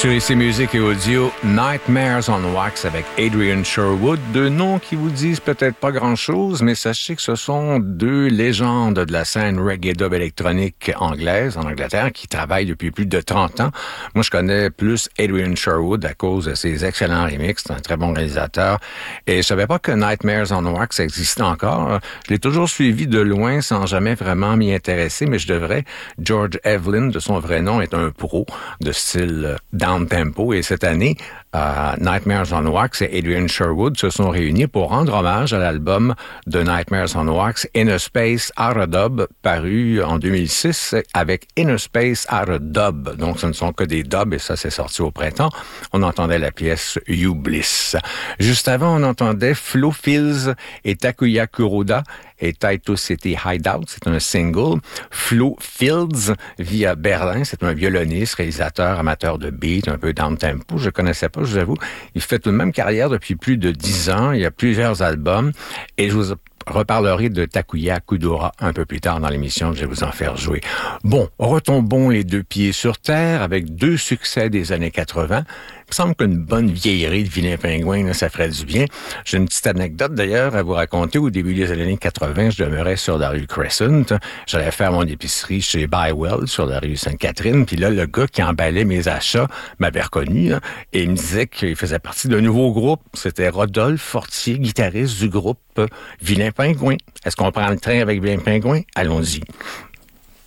Sur ICI Musique et Audio, Nightmares on Wax avec Adrian Sherwood, deux noms qui vous disent peut-être pas grand-chose, mais sachez que ce sont deux légendes de la scène reggae dub électronique anglaise, en Angleterre, qui travaillent depuis plus de 30 ans. Moi, je connais plus Adrian Sherwood à cause de ses excellents remixes, c'est un très bon réalisateur, et je savais pas que Nightmares on Wax existait encore. Je l'ai toujours suivi de loin sans jamais vraiment m'y intéresser, mais je devrais. George Evelyn, de son vrai nom, est un pro de style down-tempo, et cette année, Nightmares on Wax et Adrian Sherwood se sont réunis pour rendre hommage à l'album de Nightmares on Wax, Inner Space Out of Dub, paru en 2006 avec Inner Space Out of Dub. Donc, ce ne sont que des dubs, et ça, c'est sorti au printemps. On entendait la pièce You Bliss. Juste avant, on entendait Flo Fils et Takuya Kuroda et Taito City Hideout. C'est un single. Flo Fields vit à Berlin. C'est un violoniste, réalisateur, amateur de beat, un peu down-tempo. Je connaissais pas, je vous avoue. Il fait toute même carrière depuis plus de 10 ans. Il y a plusieurs albums. Et je vous reparlerai de Takuya Kuroda un peu plus tard dans l'émission. Je vais vous en faire jouer. Bon, retombons les deux pieds sur terre avec deux succès des années 80. Il me semble qu'une bonne vieillerie de Vilain Pingouin, là, ça ferait du bien. J'ai une petite anecdote d'ailleurs à vous raconter. Au début des années 80, je demeurais sur la rue Crescent. J'allais faire mon épicerie chez Bywell sur la rue Sainte-Catherine. Puis là, le gars qui emballait mes achats m'avait reconnu, là, et il me disait qu'il faisait partie d'un nouveau groupe. C'était Rodolphe Fortier, guitariste du groupe Vilain Pingouin. Est-ce qu'on prend le train avec Vilain Pingouin? Allons-y.